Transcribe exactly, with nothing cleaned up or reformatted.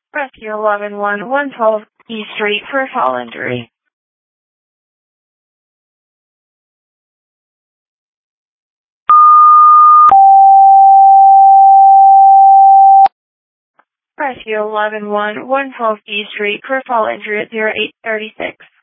Rescue eleven one one twelve E Street for fall injury. Rescue eleven one one twelve E Street for fall injury at zero eight thirty-six.